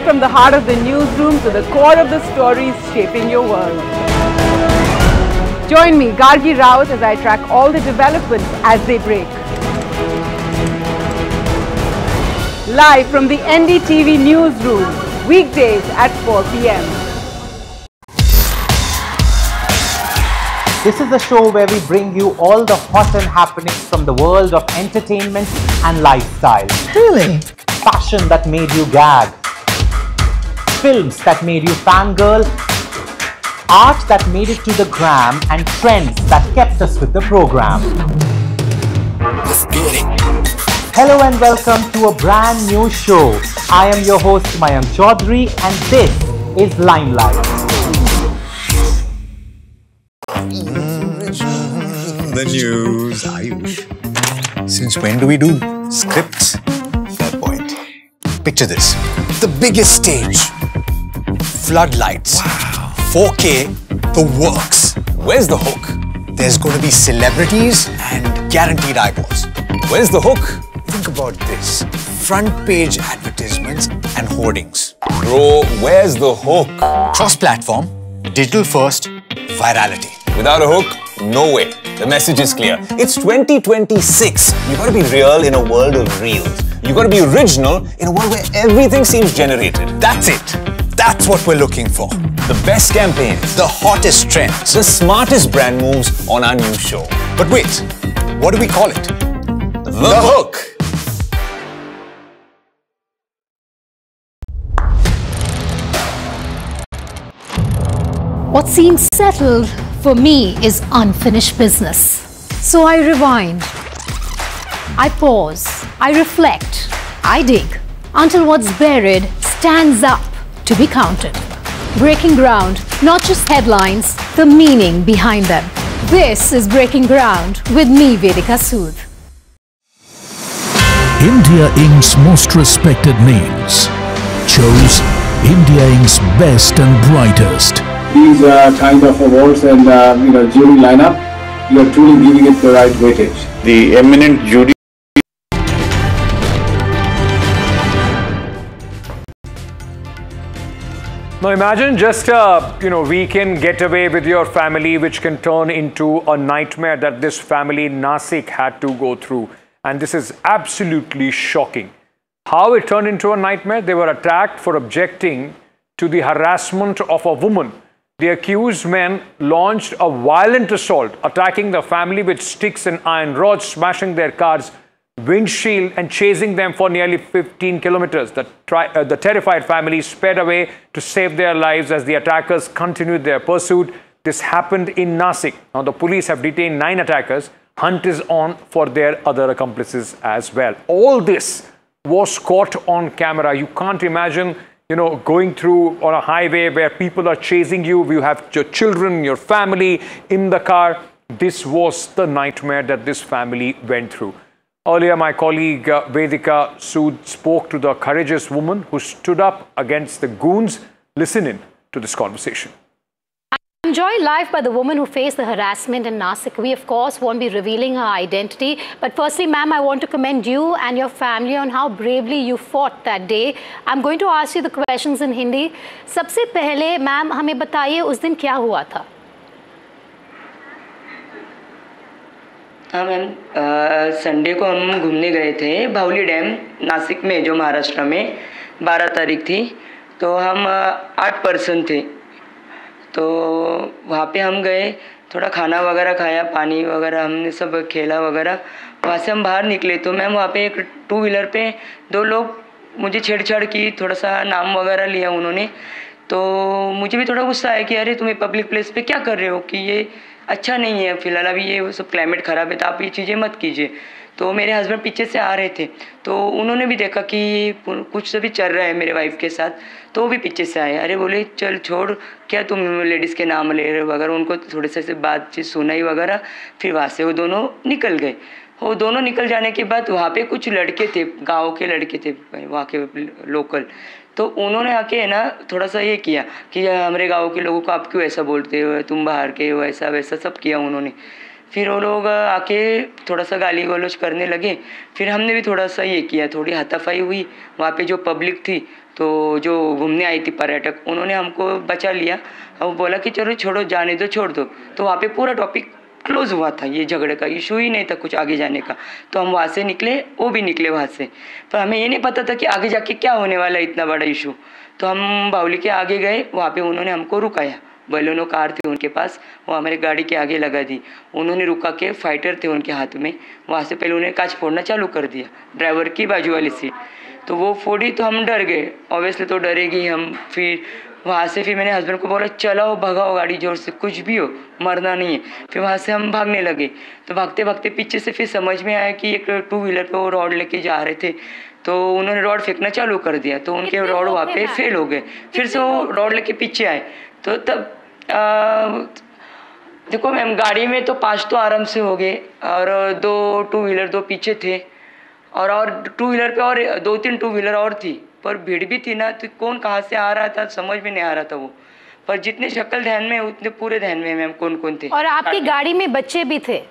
Live from the heart of the newsroom to the core of the stories shaping your world. Join me, Gargi Raut, as I track all the developments as they break. Live from the NDTV newsroom, weekdays at 4 p.m. This is the show where we bring you all the hot and happenings from the world of entertainment and lifestyle. Really? Fashion that made you gag. Films that made you fangirl. Art that made it to the gram, and trends that kept us with the program. Let's get it. Hello and welcome to a brand new show. I am your host Mayank Chaudhary and this is Limelight. The news, Ayush. Since when do we do scripts? Fair point. Picture this. The biggest stage. Floodlights. Wow. 4K. The works. Where's the hook? There's going to be celebrities and guaranteed eyeballs. Where's the hook? Think about this. Front page advertisements and hoardings. Bro, where's the hook? Cross-platform, digital first, virality. Without a hook, no way. The message is clear. It's 2026. You gotta be real in a world of reels. You gotta be original in a world where everything seems generated. That's it. That's what we're looking for. The best campaigns, the hottest trends, the smartest brand moves on our new show. But wait, what do we call it? The Hook. What seems settled for me is unfinished business. So I rewind, I pause, I reflect, I dig until what's buried stands up to be counted. Breaking ground, not just headlines, the meaning behind them. This is Breaking Ground with me, Vedika Sood. India Inc.'s most respected names chose India Inc.'s best and brightest. These kind of awards and jury lineup, you are truly giving it the right weightage. The eminent jury. Now imagine just a weekend getaway with your family, which can turn into a nightmare that this family in Nasik had to go through. And this is absolutely shocking. How it turned into a nightmare? They were attacked for objecting to the harassment of a woman. The accused men launched a violent assault, attacking the family with sticks and iron rods, smashing their car's windshield and chasing them for nearly 15 kilometers. The terrified family sped away to save their lives as the attackers continued their pursuit. This happened in Nasik. Now the police have detained 9 attackers. Hunt is on for their other accomplices as well. All this was caught on camera. You can't imagine going through on a highway where people are chasing you. You have your children, your family in the car. This was the nightmare that this family went through. Earlier, my colleague Vedika Sood spoke to the courageous woman who stood up against the goons. Listen in to this conversation. I'm joined live by the woman who faced the harassment in Nasik. We, of course, won't be revealing her identity. But firstly, ma'am, I want to commend you and your family on how bravely you fought that day. I'm going to ask you the questions in Hindi. सबसे पहले, ma'am, हमें बताइए उस दिन क्या हुआ था? हाँ मैम, संडे को हम घूमने गए थे बाहुली डैम नासिक में, जो महाराष्ट्र में 12 तारीख थी. तो हम 8 पर्सन थे. तो वहाँ पे हम गए, थोड़ा खाना वगैरह खाया, पानी वगैरह हमने सब खेला वगैरह. वहाँ से हम बाहर निकले तो मैम वहाँ पे एक 2 व्हीलर पे 2 लोग मुझे छेड़छाड़ की, थोड़ा सा नाम वगैरह लिया उन्होंने. तो मुझे भी थोड़ा गुस्सा आया कि अरे तुम्हें पब्लिक प्लेस पे क्या कर रहे हो, कि ये अच्छा नहीं है, फिलहाल अभी ये सब क्लाइमेट ख़राब है तो आप ये चीज़ें मत कीजिए. तो मेरे हस्बैंड पीछे से आ रहे थे तो उन्होंने भी देखा कि कुछ भी चल रहा है मेरे वाइफ के साथ, तो वो भी पीछे से आए. अरे बोले चल छोड़, क्या तुम लेडीज़ के नाम ले रहे हो वगैरह. उनको थोड़े से बातचीत सुनाई वगैरह. फिर वहाँ से वो दोनों निकल गए. वो दोनों निकल जाने के बाद वहाँ पे कुछ लड़के थे, गाँव के लड़के थे वहाँ के लोकल. तो उन्होंने आके है ना थोड़ा सा ये किया कि हमारे गाँव के लोगों को आप क्यों ऐसा बोलते हो, तुम बाहर के हो, ऐसा वैसा सब किया उन्होंने. फिर वो लोग आके थोड़ा सा गाली गलौज करने लगे। फिर हमने भी थोड़ा सा ये किया, थोड़ी हाथापाई हुई। वहाँ पे जो पब्लिक थी, तो जो घूमने आई थी पर्यटक, उन्होंने हमको बचा लिया और वो बोला कि चलो छोड़ो, जाने दो, छोड़ दो। तो वहाँ पे पूरा टॉपिक क्लोज हुआ था, ये झगड़े का इशू ही नहीं था कुछ आगे जाने का। तो हम वहाँ से निकले, वो भी निकले वहाँ से, पर हमें ये नहीं पता था कि आगे जाके क्या होने वाला है, इतना बड़ा इशू। तो हम बावली के आगे गए, वहाँ पे उन्होंने हमको रुकाया। बलेनो कार थी उनके पास, वो हमारे गाड़ी के आगे लगा दी। उन्होंने रुका के, फाइटर थे उनके हाथ में, वहाँ से पहले उन्होंने कांच फोड़ना चालू कर दिया ड्राइवर की बाजू वाली सीट। तो वो फोड़ी तो हम डर गए, ऑब्वियसली तो डरेगी हम। फिर वहाँ से फिर मैंने हस्बैंड को बोला चलाओ, भगाओ गाड़ी जोर से, कुछ भी हो मरना नहीं है। फिर वहाँ से हम भागने लगे। तो भागते भागते पीछे से फिर समझ में आया कि एक 2 व्हीलर पे वो रॉड लेके जा रहे थे। तो उन्होंने रॉड फेंकना चालू कर दिया, तो उनके रॉड वहाँ पे फेल हो गए। फिर से वो रॉड लेके पीछे आए। तो तब देखो मैम, गाड़ी में तो 5 तो आराम से हो गए, और 2 व्हीलर 2 पीछे थे, और 2 व्हीलर पे और 2-3 2 व्हीलर और थी। पर भीड़ भी थी ना, तो कौन कहाँ से आ रहा था समझ में नहीं आ रहा था वो। पर जितने शक्ल ध्यान में उतने पूरे ध्यान में मैम कौन कौन थे। और आपकी गाड़ी में बच्चे भी थे?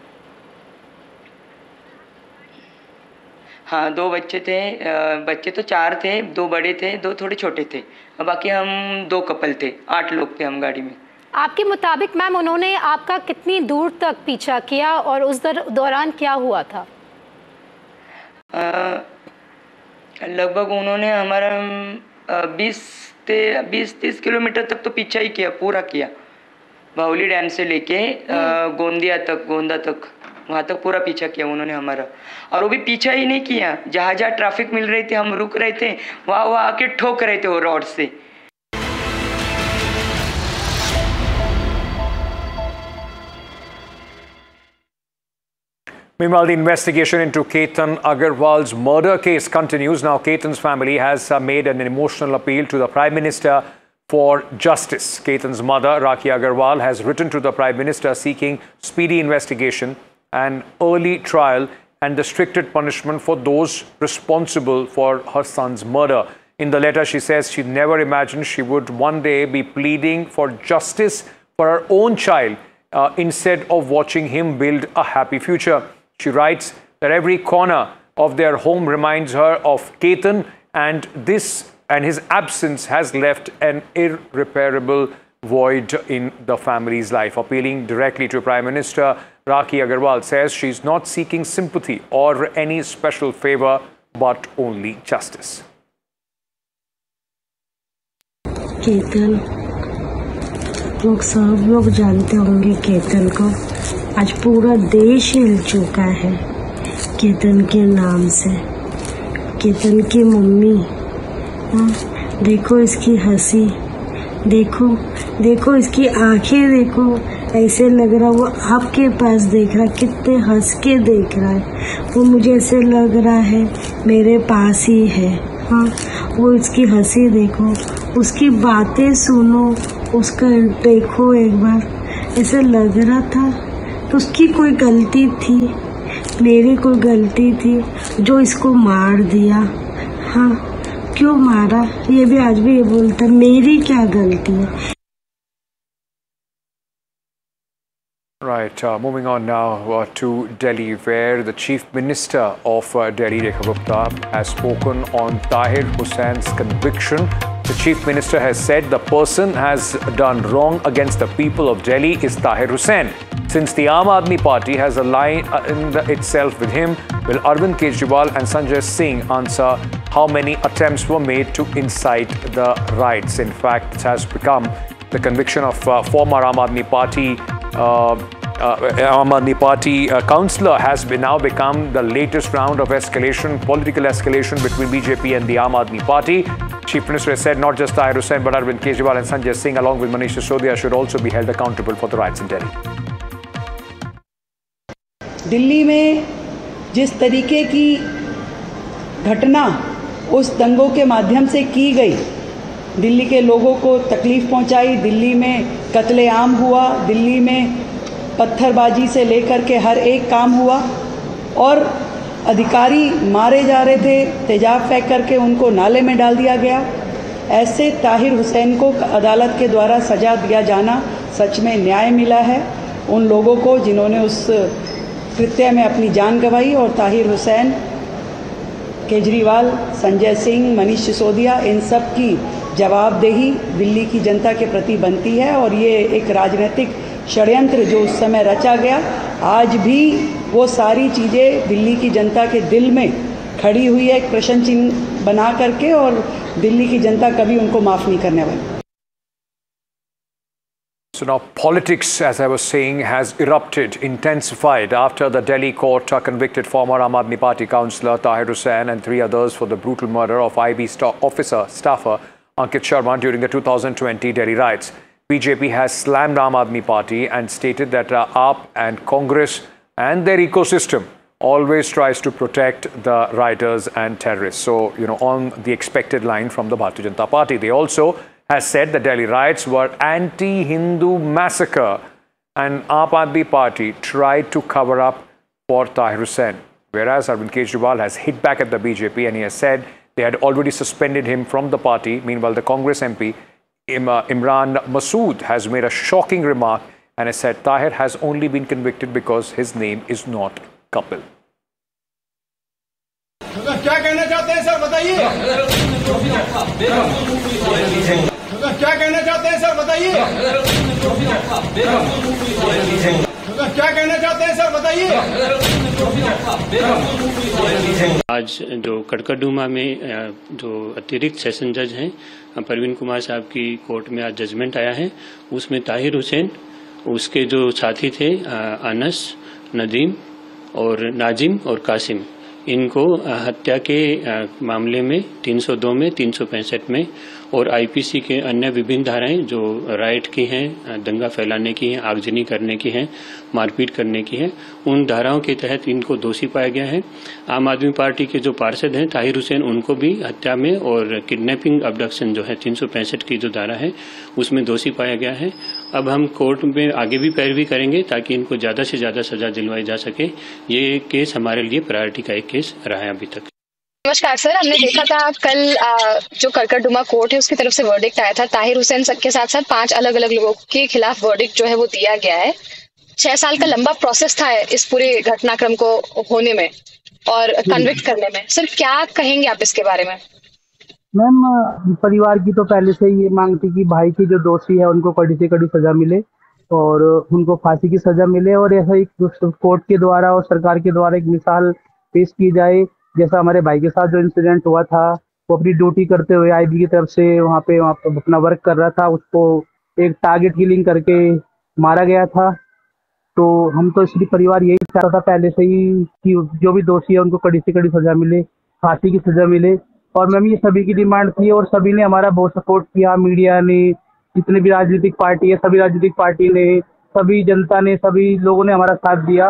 हाँ, 2 बच्चे थे। बच्चे तो 4 थे, 2 बड़े थे, 2 थोड़े छोटे थे। बाकी हम 2 कपल थे, 8 लोग थे हम गाड़ी में। आपके मुताबिक मैम उन्होंने आपका कितनी दूर तक पीछा किया और उस दौरान क्या हुआ था? लगभग उन्होंने हमारा 20-30 किलोमीटर तक तो पीछा ही किया, पूरा किया। बावली डैम से लेके गोंदा तक वहाँ तक पूरा पीछा किया उन्होंने हमारा। और वो भी पीछा ही नहीं किया, जहाँ जहाँ ट्रैफिक मिल रही थी हम रुक रहे थे, वहाँ आके ठोक रहे थे वो रॉड से। Meanwhile, the investigation into Ketan Agarwal's murder case continues. Now, Ketan's family has made an emotional appeal to the Prime Minister for justice. Ketan's mother, Rakhi Agarwal, has written to the Prime Minister seeking speedy investigation and early trial and the stricter punishment for those responsible for her son's murder. In the letter, she says she never imagined she would one day be pleading for justice for her own child instead of watching him build a happy future. She writes that every corner of their home reminds her of Ketan, and his absence has left an irreparable void in the family's life. Appealing directly to Prime Minister, Rakhi Agarwal says she's not seeking sympathy or any special favor, but only justice. Ketan, लोग सब लोग जानते होंगे केतन को। आज पूरा देश हिल चुका है केतन के नाम से। केतन की मम्मी, देखो इसकी हंसी, देखो इसकी आंखें, देखो ऐसे लग रहा वो आपके पास देख रहा, कितने हंस के देख रहा है वो। मुझे ऐसे लग रहा है मेरे पास ही है। हाँ, वो इसकी हंसी देखो, उसकी बातें सुनो, उसका देखो एक बार, ऐसे लग रहा था तो उसकी कोई गलती थी, मेरी कोई गलती थी जो इसको मार दिया। हाँ, क्यों मारा, ये भी आज भी ये बोलता मेरी क्या गलती है। Right, moving on now to Delhi, where the Chief Minister of Delhi, Rekha Gupta, has spoken on Tahir Hussein's conviction. The Chief Minister has said the person has done wrong against the people of Delhi is Tahir Hussain. Since the Aam Aadmi Party has aligned itself with him, will Arvind Kejriwal and Sanjay Singh answer how many attempts were made to incite the riots? In fact, it has become the conviction of former Aam Aadmi Party councillor has now become the latest round of escalation, political escalation between BJP and the Aam Aadmi Party. Chief Minister has said not just Tahir Hussain but Arvind Kejriwal and Sanjay Singh along with Manish Sisodia should also be held accountable for the riots in Delhi. Delhi में जिस तरीके की घटना उस दंगों के माध्यम से की गई, दिल्ली के लोगों को तकलीफ पहुंचाई, दिल्ली में कत्लेआम हुआ, दिल्ली में पत्थरबाजी से लेकर के हर एक काम हुआ और अधिकारी मारे जा रहे थे, तेजाब फेंक करके उनको नाले में डाल दिया गया। ऐसे ताहिर हुसैन को अदालत के द्वारा सज़ा दिया जाना सच में न्याय मिला है। उन लोगों को जिन्होंने उस कृत्य में अपनी जान गंवाई, और ताहिर हुसैन, केजरीवाल, संजय सिंह, मनीष सिसोदिया, इन सब की जवाबदेही दिल्ली की जनता के प्रति बनती है। और ये एक राजनीतिक षड्यंत्र जो उस समय रचा गया, आज भी वो सारी चीज़ें दिल्ली की जनता के दिल में खड़ी हुई है, एक प्रश्न चिन्ह बना करके, और दिल्ली की जनता कभी उनको माफ़ नहीं करने वाली। So now politics, as I was saying, has erupted, intensified after the Delhi court convicted former Aam Aadmi Party councillor Tahir Hussain and 3 others for the brutal murder of IB staffer Ankit Sharma during the 2020 Delhi riots. BJP has slammed Aam Aadmi Party and stated that AAP and Congress and their ecosystem always tries to protect the rioters and terrorists. So, on the expected line from the Bharatiya Janata Party. They also has said the Delhi riots were anti-Hindu massacre, and Aam Aadmi Party tried to cover up for Tahir Hussain. Whereas Arvind Kejriwal has hit back at the BJP and he has said they had already suspended him from the party. Meanwhile, the Congress MP Imran Masood has made a shocking remark and has said Tahir has only been convicted because his name is not Kapil. क्या कहना चाहते हैं sir बताइए? क्या कहना चाहते हैं sir बताइए? क्या कहना चाहते हैं सर बताइए? आज जो कड़कड़डूमा में जो अतिरिक्त सेशन जज हैं परवीन कुमार साहब की कोर्ट में आज जजमेंट आया है, उसमें ताहिर हुसैन, उसके जो साथी थे अनस, नदीम और नाजिम और कासिम, इनको हत्या के मामले में 302 में, 365 में और आईपीसी के अन्य विभिन्न धाराएं जो राइट की हैं, दंगा फैलाने की हैं, आगजनी करने की हैं, मारपीट करने की हैं, उन धाराओं के तहत इनको दोषी पाया गया है। आम आदमी पार्टी के जो पार्षद हैं ताहिर हुसैन, उनको भी हत्या में और किडनैपिंग अबडक्शन जो है 365 की जो धारा है उसमें दोषी पाया गया है। अब हम कोर्ट में आगे भी पैरवी करेंगे ताकि इनको ज्यादा से ज्यादा सजा दिलवाई जा सके। ये केस हमारे लिए प्रायोरिटी का एक केस रहा है अभी तक। नमस्कार सर, हमने देखा था कल जो कड़कड़डूमा कोर्ट है उसकी तरफ से वर्डिक्ट आया था। ताहिर हुसैन के साथ साथ 5 अलग अलग लोगों के खिलाफ वर्डिक्ट जो है वो दिया गया है। 6 साल का लंबा प्रोसेस था इस पूरे घटनाक्रम को होने में और कन्विक्ट करने में। सर क्या कहेंगे आप इसके बारे में? मैम, परिवार की तो पहले से ये मांग थी कि भाई की जो दोषी है उनको कड़ी से कड़ी सजा मिले और उनको फांसी की सजा मिले, और ऐसा एक कोर्ट के द्वारा और सरकार के द्वारा एक मिसाल पेश की जाए। जैसा हमारे भाई के साथ जो इंसिडेंट हुआ था, वो अपनी ड्यूटी करते हुए आईबी की तरफ से वहाँ पे अपना वर्क कर रहा था, उसको एक टारगेट किलिंग करके मारा गया था। तो हम तो इसलिए परिवार यही चाहता था पहले से ही कि जो भी दोषी है उनको कड़ी से कड़ी सजा मिले, फांसी की सजा मिले। और मैम ये सभी की डिमांड थी और सभी ने हमारा बहुत सपोर्ट किया। मीडिया ने, जितने भी राजनीतिक पार्टी है, सभी राजनीतिक पार्टी ने, सभी जनता ने, सभी लोगों ने हमारा साथ दिया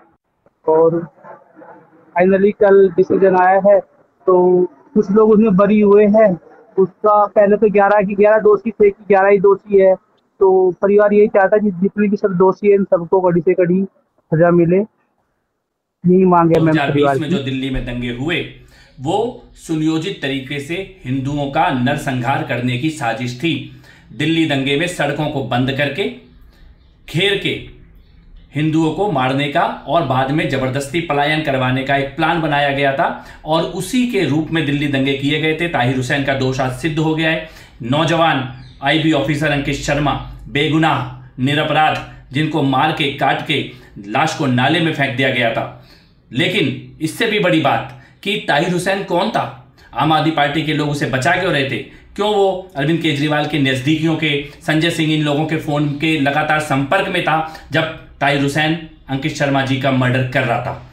और फाइनली कल डिसीजन आया है। तो कुछ लोग उसमें बरी हुए हैं। उसका पहले तो 11 दोषी थे कि 11 ही दोषी है। तो परिवार यही चाहता है कि जितने भी सब दोषी है इन सबको कड़ी से कड़ी सजा मिले, यही मांग है मैम परिवार की। जो दिल्ली में दंगे हुए वो सुनियोजित तरीके से हिंदुओं का नरसंहार करने की साजिश थी। दिल्ली दंगे में सड़कों को बंद करके, घेर के हिंदुओं को मारने का और बाद में जबरदस्ती पलायन करवाने का एक प्लान बनाया गया था और उसी के रूप में दिल्ली दंगे किए गए थे। ताहिर हुसैन का दोष आज सिद्ध हो गया है। नौजवान आईबी ऑफिसर अंकित शर्मा, बेगुनाह, निरपराध, जिनको मार के काट के लाश को नाले में फेंक दिया गया था। लेकिन इससे भी बड़ी बात कि ताहिर हुसैन कौन था? आम आदमी पार्टी के लोग उसे बचा क्यों रहे थे? क्यों वो अरविंद केजरीवाल के नजदीकियों के, संजय सिंह, इन लोगों के फोन के लगातार संपर्क में था जब ताहिर हुसैन अंकित शर्मा जी का मर्डर कर रहा था?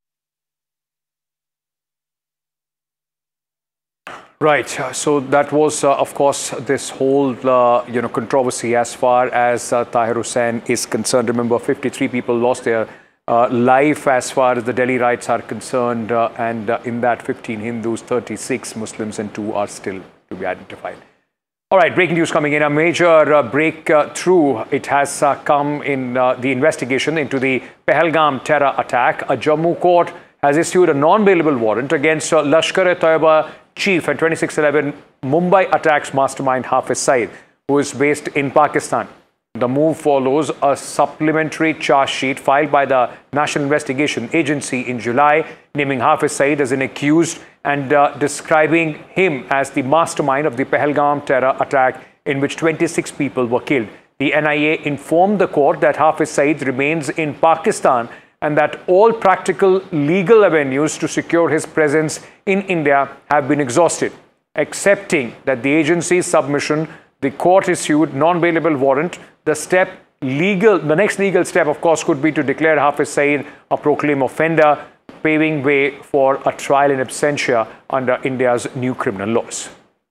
Right. So that was, of course, this whole, controversy as far as Tahir Hussain is concerned. Remember, 53 people lost their life as far as the Delhi riots are concerned, and in that 15 Hindus, 36 Muslims, and 2 are still to be identified. All right, breaking news coming in. A major breakthrough. It has come in the investigation into the Pahalgam terror attack. A Jammu court has issued a non-bailable warrant against Lashkar-e-Taiba chief and 26/11 Mumbai attacks mastermind Hafiz Saeed, who is based in Pakistan. The move follows a supplementary charge sheet filed by the National Investigation Agency in July, naming Hafiz Saeed as an accused and describing him as the mastermind of the Pahalgam terror attack in which 26 people were killed. The NIA informed the court that Hafiz Saeed remains in Pakistan and that all practical legal avenues to secure his presence in India have been exhausted. Accepting that the agency's submission, the court issued non-bailable warrant. The next legal step, of course, could be to declare Hafiz Saeed a proclaimed offender, paving way for a trial in absentia under India's new criminal laws.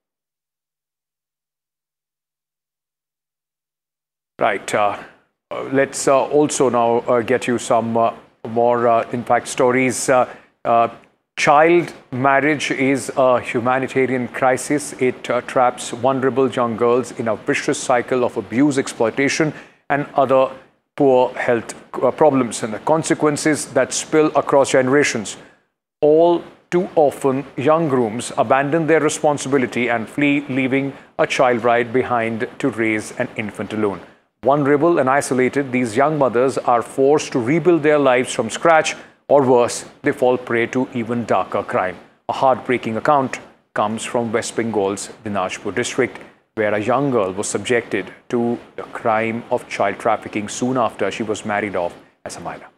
Right. Let's also now get you some more impact stories. Child marriage is a humanitarian crisis. It traps vulnerable young girls in a vicious cycle of abuse, exploitation, and other poor health problems, and the consequences that spill across generations. All too often, young grooms abandon their responsibility and flee, leaving a child bride behind to raise an infant alone. Vulnerable and isolated, these young mothers are forced to rebuild their lives from scratch, or worse, they fall prey to even darker crime. A heartbreaking account comes from West Bengal's Dinajpur district, where a young girl was subjected to the crime of child trafficking soon after she was married off as a minor.